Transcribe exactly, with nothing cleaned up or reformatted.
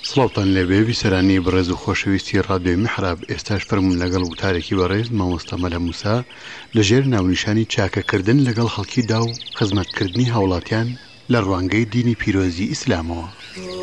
سڵاوتان لەبێ بیسەرانی بەڕێز و خۆشەویستی ڕادیۆی میحراب. ئێستاش فەرمون لەگەڵ وتارێکی بەڕێز مامۆستا مەلە موسا لەژێر ناونیشانی چاکەکردن لەگەڵ خەڵکیدا و خزمەتکردنی هاوڵاتیان لە ڕوانگەی دینی پیرۆزی ئیسلامەوە.